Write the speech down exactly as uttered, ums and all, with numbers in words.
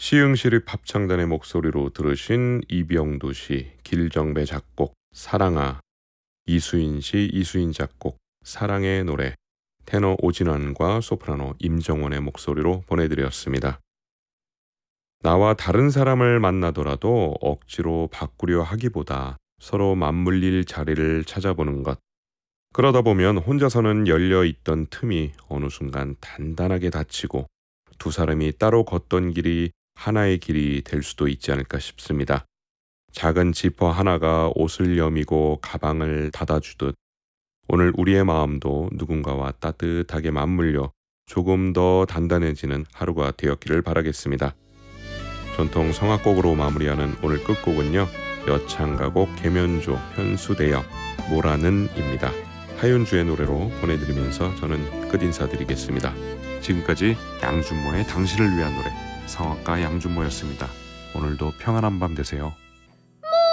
시흥시립 합창단의 목소리로 들으신 이병두 시, 길정배 작곡, 사랑아, 이수인 시, 이수인 작곡, 사랑의 노래, 테너 오진환과 소프라노 임정원의 목소리로 보내드렸습니다. 나와 다른 사람을 만나더라도 억지로 바꾸려 하기보다 서로 맞물릴 자리를 찾아보는 것. 그러다 보면 혼자서는 열려있던 틈이 어느 순간 단단하게 닫히고 두 사람이 따로 걷던 길이 하나의 길이 될 수도 있지 않을까 싶습니다. 작은 지퍼 하나가 옷을 여미고 가방을 닫아주듯 오늘 우리의 마음도 누군가와 따뜻하게 맞물려 조금 더 단단해지는 하루가 되었기를 바라겠습니다. 전통 성악곡으로 마무리하는 오늘 끝곡은요. 여창가곡 계면조 현수대역 모라는입니다. 하윤주의 노래로 보내드리면서 저는 끝 인사드리겠습니다. 지금까지 양준모의 당신을 위한 노래 성악가 양준모였습니다. 오늘도 평안한 밤 되세요.